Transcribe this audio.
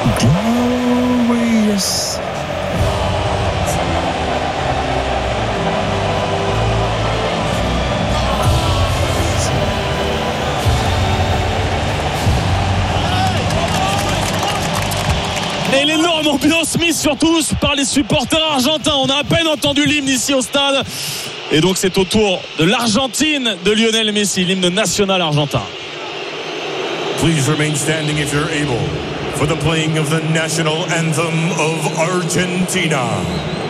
Glorious. Et l'énorme ambiance mise sur tous par les supporters argentins. On a à peine entendu l'hymne ici au stade. Et donc c'est au tour de l'Argentine de Lionel Messi, l'hymne national argentin. Please remain standing if you're able for the playing of the national anthem of Argentina.